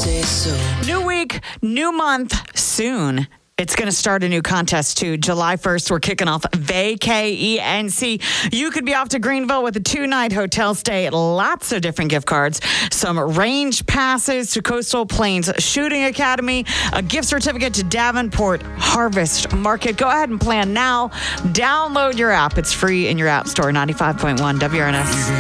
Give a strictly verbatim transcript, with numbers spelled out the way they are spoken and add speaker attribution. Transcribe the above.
Speaker 1: say so.
Speaker 2: New week, new month, soon. It's going to start a new contest too. July first, we're kicking off Vacay. You could be off to Greenville with a two-night hotel stay, lots of different gift cards, some range passes to Coastal Plains Shooting Academy, a gift certificate to Davenport Harvest Market. Go ahead and plan now. Download your app. It's free in your app store. ninety-five point one W R N S.